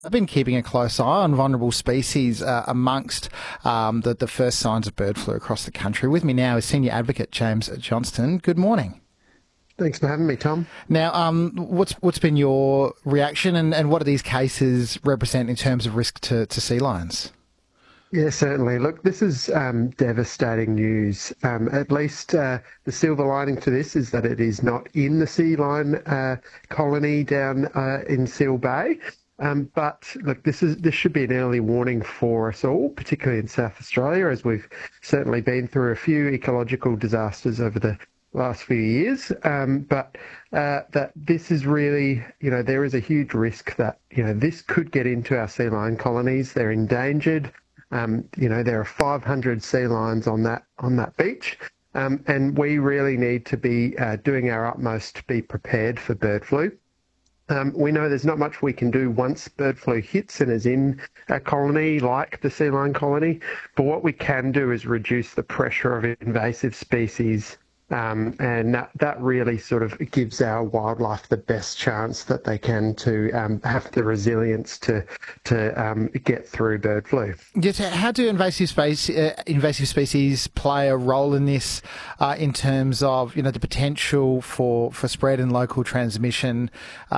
I've been keeping a close eye on vulnerable species amongst the first signs of bird flu across the country. With me now is Senior Advocate James Johnston. Good morning. Thanks for having me, Tom. Now, what's been your reaction and what do these cases represent in terms of risk to sea lions? Yeah, certainly. Look, this is devastating news. At least the silver lining to this is that it is not in the sea lion colony down in Seal Bay. But look, this should be an early warning for us all, particularly in South Australia, as we've certainly been through a few ecological disasters over the last few years. But that this is really, there is a huge risk that, this could get into our sea lion colonies. They're endangered. There are 500 sea lions on that beach, and we really need to be doing our utmost to be prepared for bird flu. We know there's not much we can do once bird flu hits and is in a colony like the sea lion colony, but what we can do is reduce the pressure of invasive species. And that really sort of gives our wildlife the best chance that they can to have the resilience to get through bird flu. Yes, how do invasive species play a role in this, in terms of the potential for spread and local transmission?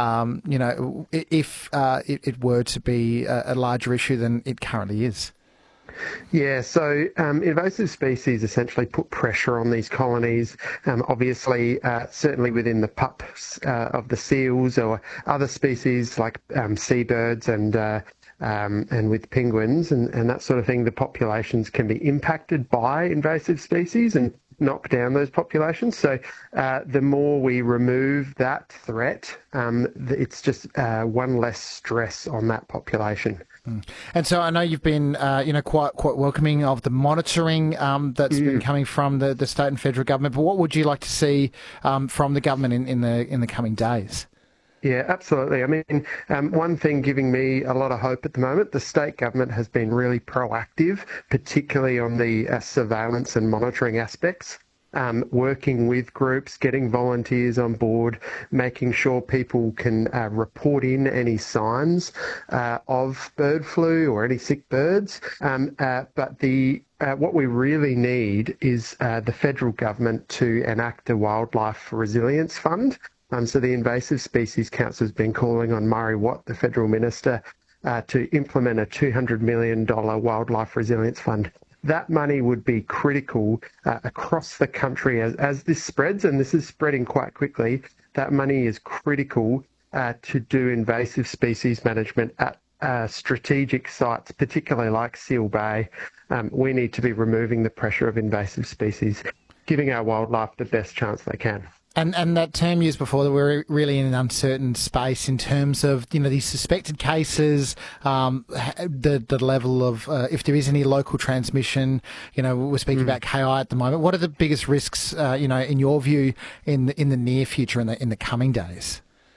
If it were to be a larger issue than it currently is. Yeah, so invasive species essentially put pressure on these colonies. Obviously, certainly within the pups of the seals or other species like seabirds and with penguins and that sort of thing, the populations can be impacted by invasive species and knock down those populations. So the more we remove that threat, it's just one less stress on that population. And so I know you've been, quite welcoming of the monitoring that's been coming from the state and federal government. But what would you like to see from the government in the coming days? Yeah, absolutely. I mean, one thing giving me a lot of hope at the moment, the state government has been really proactive, particularly on the surveillance and monitoring aspects. Working with groups, getting volunteers on board, making sure people can report in any signs of bird flu or any sick birds. But what we really need is the federal government to enact a wildlife resilience fund. So the Invasive Species Council has been calling on Murray Watt, the federal minister, to implement a $200 million wildlife resilience fund. That money would be critical across the country as this spreads, and this is spreading quite quickly. That money is critical to do invasive species management at strategic sites, particularly like Seal Bay. We need to be removing the pressure of invasive species, giving our wildlife the best chance they can. And that term used before, that we're really in an uncertain space in terms of these suspected cases, the level of if there is any local transmission. We're speaking about KI at the moment. What are the biggest risks, in your view, in the near future, in the coming days?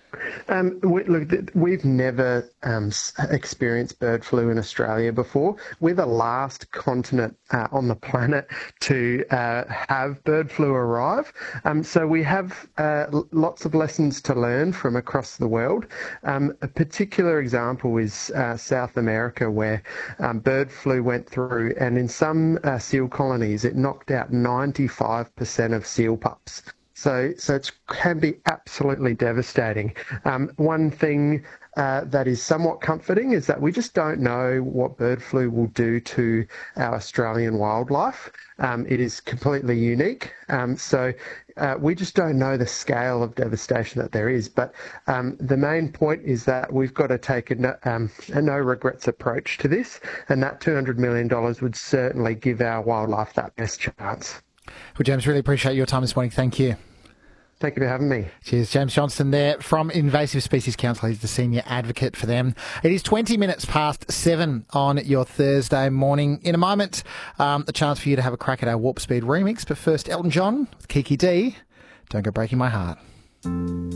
We've never experienced bird flu in Australia before. We're the last continent on the planet to have bird flu arrive. So we have lots of lessons to learn from across the world. A particular example is South America, where bird flu went through, and in some seal colonies, it knocked out 95% of seal pups. So it can be absolutely devastating. One thing that is somewhat comforting is that we just don't know what bird flu will do to our Australian wildlife. It is completely unique. So we just don't know the scale of devastation that there is. But the main point is that we've got to take a no regrets approach to this, and that $200 million would certainly give our wildlife that best chance. Well, James, really appreciate your time this morning. Thank you. Thank you for having me. Cheers. James Johnston there from Invasive Species Council. He's the senior advocate for them. It is 20 minutes past 7 on your Thursday morning. In a moment, a chance for you to have a crack at our Warp Speed remix. But first, Elton John with Kiki D. Don't Go Breaking My Heart.